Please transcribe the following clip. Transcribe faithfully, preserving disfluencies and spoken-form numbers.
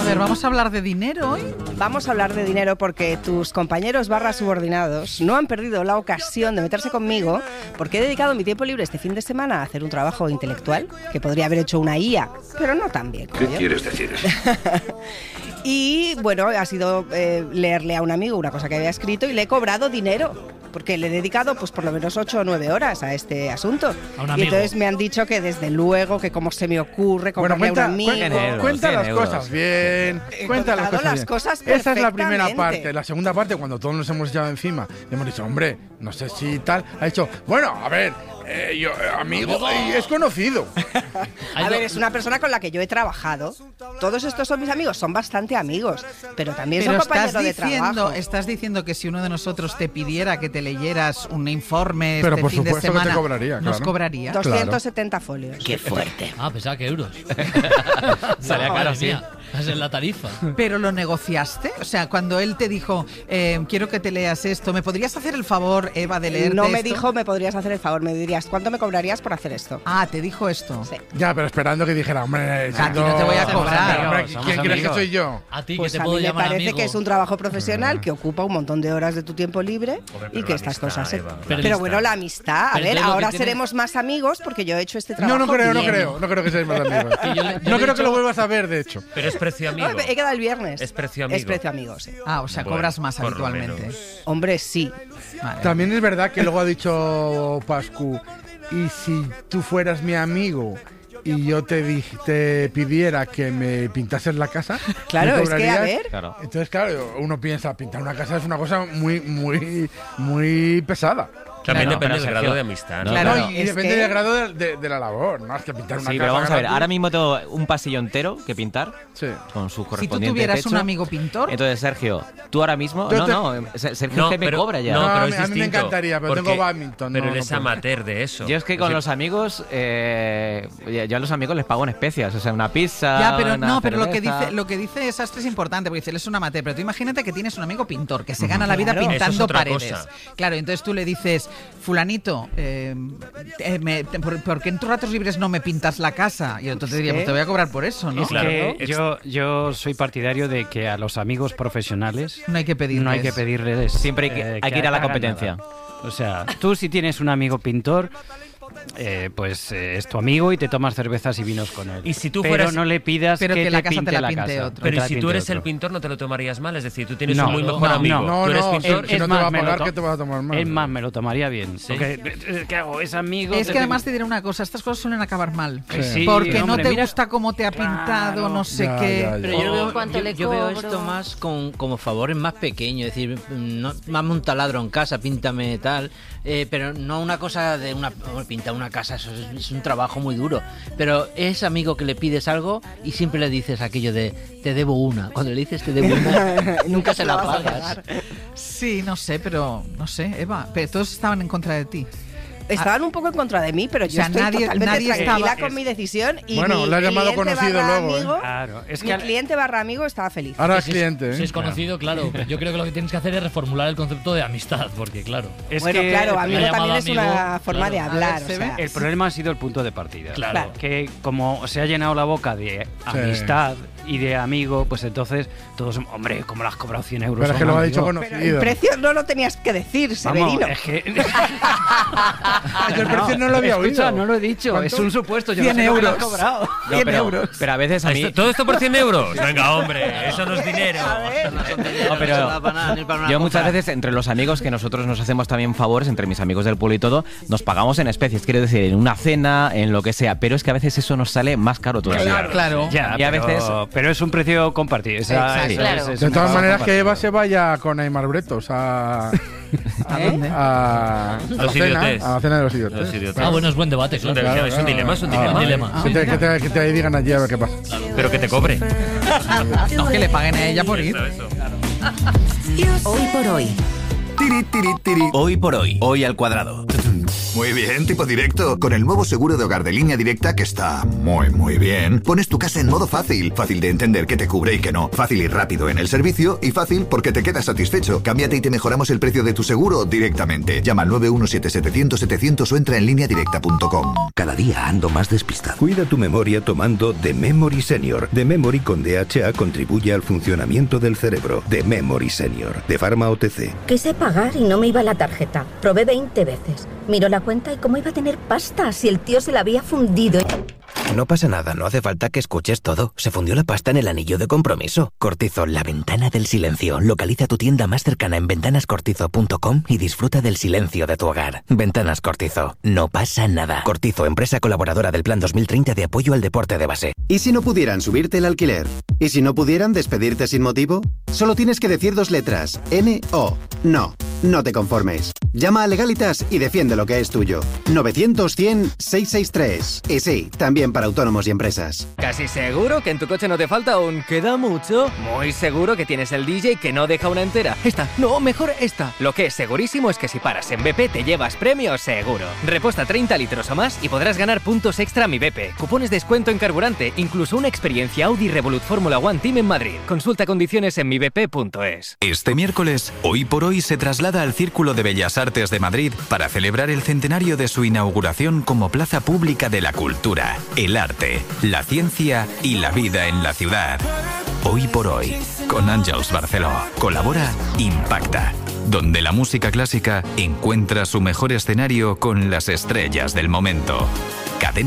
ver, ¿vamos a hablar de dinero hoy? Vamos a hablar de dinero porque tus compañeros barra subordinados no han perdido la ocasión de meterse conmigo porque he dedicado mi tiempo libre este fin de semana a hacer un trabajo intelectual que podría haber hecho una I A, pero no tan bien. ¿Qué yo. quieres decir? Y bueno, ha sido eh, leerle a un amigo una cosa que había escrito y le he cobrado dinero. Porque le he dedicado pues por lo menos ocho o nueve horas a este asunto. A y entonces me han dicho que desde luego, que cómo se me ocurre comprarle bueno, cuenta, a un amigo. Cuenta, cuenta las euros. cosas bien. He Cuenta las cosas, las bien. cosas Esa es la primera perfectamente. parte. La segunda parte, cuando todos nos hemos echado encima, le hemos dicho, hombre, no sé si tal. Ha dicho, bueno, a ver, eh, yo, eh, amigo, y es conocido. A ver, es una persona con la que yo he trabajado. Todos estos son mis amigos, son bastante amigos, pero también Pero son estás compañeros de diciendo, trabajo. estás diciendo que si uno de nosotros te pidiera que te leyeras un informe Pero este por fin de supuesto que te semana, cobraría, nos claro. cobraría. doscientos setenta folios. Qué fuerte. Ah, pensaba que euros. Salía No, caro, madre sí. mía, esa es la tarifa. ¿Pero lo negociaste? O sea, cuando él te dijo, eh, quiero que te leas esto, ¿me podrías hacer el favor, Eva, de leerte No me esto? dijo, me podrías hacer el favor, me dirías, ¿cuánto me cobrarías por hacer esto? Ah, te dijo esto. Sí. Ya, pero esperando que dijera, hombre, A ti no te voy a cobrar. Hombre, Somos ¿quién crees que amigos. soy yo? A ti, Pues que te a puedo mí me llamar parece amigo. que es un trabajo profesional que ocupa un montón de horas de tu tiempo libre y que estas cosas... se- Eva, Pero, Pero bueno, la amistad, a Pero ver, entonces lo que ahora tiene- seremos más amigos porque yo he hecho este No, trabajo. no creo, no bien. creo. No creo que seáis más amigos. Que yo le- yo No le he creo que dicho- lo vuelvas a ver, de hecho. Pero es precio amigo. No, he quedado el viernes. Es precio amigo. Es precio amigo, sí. Ah, o sea, Bueno, cobras más por lo habitualmente. menos. Hombre, sí. Vale. También es verdad que luego ha dicho Pascu, y si tú fueras mi amigo y yo te, dij- te pidiera que me pintases la casa, Claro, ¿me es que, a cobrarías? ver, Claro. Entonces, claro, uno piensa, pintar una casa es una cosa muy, muy, muy pesada. También Claro, depende pero del Sergio, grado de amistad, ¿no? Claro, No, y es depende que- del grado de, de- de la labor, ¿no? Es que pintar una Sí, casa pero vamos a ver, gratis- ahora mismo tengo un pasillo entero que pintar Sí. con su Si tú correspondiente tuvieras techo. un amigo pintor, Entonces, Sergio, tú ahora mismo... Yo No, te- no, Ser- Sergio No, es que me pero- cobra ya. No, No, pero a es mí- a mí me distinto, encantaría, pero porque- tengo badminton, Pero no, él no es puedo. amateur de eso. Yo es que Es con decir, los amigos, eh, yo a los amigos les pago en especias, o sea, una pizza, ya, pero una no, pero lo que cerveza. dice, lo que dice Sastre es importante, porque dice, él es un amateur, pero tú imagínate que tienes un amigo pintor que se gana la vida Claro. Eso es pintando otra paredes. cosa. Claro, entonces tú le dices, fulanito, eh, eh, me- te- por, ¿por qué en tus ratos libres no me pintas la casa? Y entonces diría, pues te voy a cobrar por eso, ¿no? Es Claro. que Ex- yo, yo soy partidario de que a los amigos profesionales No hay que pedirles. no hay que pedirles. Siempre hay que- eh, hay que ir a la hagan competencia. nada. O sea, tú si tienes un amigo pintor, eh, pues eh, es tu amigo y te tomas cervezas y vinos con él. Y si tú pero fueras- no le pidas Pero que, que la te casa te pinte la la pinte casa. otro. Pero Que ¿y te la si tú pinte eres el otro. pintor no te lo tomarías mal? Es decir, tú tienes No, un muy no, mejor no, amigo. no, tú eres no, pintor. si Es no te más, va a me lo pagar, to- ¿qué te vas a tomar mal? Es más, me lo tomaría bien. Sí. Porque, eh, ¿qué hago? Es amigo. Es te que además te tengo- diré una cosa, estas cosas suelen acabar mal. Sí. Sí, Porque no hombre, te mira- gusta cómo te ha pintado, Claro. no sé Ya, qué. ya, ya. Pero yo, lo veo, ¿Cuánto yo- le yo veo cobro? esto más con, como favores más pequeños, es decir, no, dame un taladro en casa, píntame tal, eh, pero no una cosa de una oh, pintar una casa, eso es, es un trabajo muy duro. Pero es amigo que le pides algo y siempre le dices aquello de te debo una. Cuando le dices te debo una, nunca se la vas a pagas. pagar. Sí, no sé, pero no sé, Eva. Pero todos estaban en contra de ti. Estaban un poco en contra de mí, pero yo sea, estoy nadie- totalmente nadie tranquila estaba- con mi decisión y Bueno, mi le has llamado cliente conocido barra luego, ¿eh? amigo, Claro, es mi que al- cliente barra amigo estaba feliz. Ahora es Si es- cliente, Si ¿eh? es conocido, claro. Yo creo que lo que tienes que hacer es reformular el concepto de amistad, porque claro. es Bueno, que claro, el- amigo llamado también es amigo, una forma claro. de hablar. A ver, o se sea, El problema ha sido el punto de partida. Claro. Claro. Que como se ha llenado la boca de amistad y de amigo, pues entonces todos, hombre, como le has cobrado cien euros. Pero es que a un lo ha dicho amigo? pero el conocido. precio no lo tenías que decir, Vamos, Severino. es que... Yo el precio no lo había Escucha, oído. no lo he dicho, ¿Cuánto? es un supuesto. Yo cien no sé lo que le has euros. cobrado. No, cien pero, euros. pero a veces a mí... Esto- ¿Todo esto por cien euros? Venga, hombre, eso no es dinero. No, pero No da para nada, ni para una yo muchas compra. veces entre los amigos que nosotros nos hacemos también favores, entre mis amigos del pueblo y todo, nos pagamos en especies, quiero decir, en una cena, en lo que sea, pero es que a veces eso nos sale más caro todavía. Claro. Claro. Ya, Y a pero, veces- pero es un precio compartido. Esa- Exacto. esa- Claro. esa es De una todas cosa maneras, que compartida. Eva se vaya con Aymar Bretos a, ¿A ¿Eh? dónde? a, a la Los cena, idiotes. a la cena de los idiotes. Los idiotes. Ah, bueno, es buen debate, Es un, claro. de- es un dilema, es un dilema. Un dilema. Que te, que, te, que te digan allí a ver qué pasa. Pero que te cobre. No, que le paguen a ella por ir. Eso, eso. Hoy por hoy. Hoy por hoy, hoy al cuadrado. Muy bien, tipo directo. Con el nuevo seguro de hogar de Línea Directa, que está muy, muy bien, pones tu casa en modo fácil. Fácil de entender qué te cubre y qué no. Fácil y rápido en el servicio y fácil porque te quedas satisfecho. Cámbiate y te mejoramos el precio de tu seguro directamente. Llama al nueve uno siete setecientos setecientos o entra en línea directa punto com. Cada día ando más despistado. Cuida tu memoria tomando The Memory Senior. The Memory con D H A contribuye al funcionamiento del cerebro. The Memory Senior, de Pharma O T C. Quise pagar y no me iba la tarjeta. Probé veinte veces. Miró la cuenta y cómo iba a tener pasta si el tío se la había fundido. No pasa nada, no hace falta que escuches todo. Se fundió la pasta en el anillo de compromiso. Cortizo, la ventana del silencio. Localiza tu tienda más cercana en ventanas cortizo punto com y disfruta del silencio de tu hogar. Ventanas Cortizo. No pasa nada. Cortizo, empresa colaboradora del Plan dos mil treinta de apoyo al deporte de base. ¿Y si no pudieran subirte el alquiler? ¿Y si no pudieran despedirte sin motivo? Solo tienes que decir dos letras. N O. No. No te conformes. Llama a Legalitas y defiende lo que es tuyo. novecientos cien seiscientos sesenta y tres. Y sí, también para autónomos y empresas. ¿Casi seguro que en tu coche no te falta un queda mucho? Muy seguro que tienes el D J que no deja una entera. Esta, no, mejor esta. Lo que es segurísimo es que si paras en B P te llevas premio seguro. Reposta treinta litros o más y podrás ganar puntos extra a mi B P. Cupones de descuento en carburante, incluso una experiencia Audi Revolut Fórmula One Team en Madrid. Consulta condiciones en mi b p punto es. Este miércoles, Hoy por Hoy se traslada al Círculo de Bellas Artes de Madrid para celebrar el centenario de su inauguración como plaza pública de la cultura, el arte, la ciencia y la vida en la ciudad. Hoy por Hoy, con Àngels Barceló. Colabora Impacta, donde la música clásica encuentra su mejor escenario con las estrellas del momento. Cadena